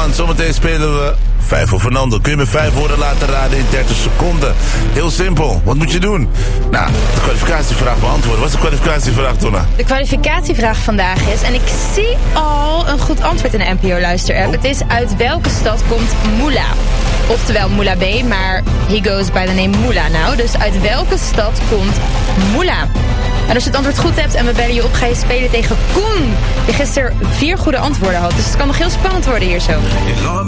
aan. Zometeen spelen we 5 voor Fernando. Kun je me 5 woorden laten raden in 30 seconden. Heel simpel. Wat moet je doen? Nou, de kwalificatievraag beantwoorden. Wat is de kwalificatievraag, Tonna? De kwalificatievraag vandaag is, en ik zie al een goed antwoord in de NPO-luisterapp. Het is: uit welke stad komt Moula? Oftewel Moula B, maar he goes by the name Moula nou. Dus uit welke stad komt Moula? En als je het antwoord goed hebt en we bellen je op, ga je spelen tegen Koen, die gisteren 4 goede antwoorden had. Dus het kan nog heel spannend worden hier zo.